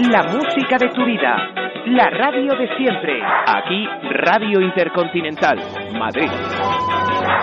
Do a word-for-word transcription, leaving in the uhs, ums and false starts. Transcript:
La música de tu vida. La radio de siempre. Aquí, Radio Intercontinental, Madrid.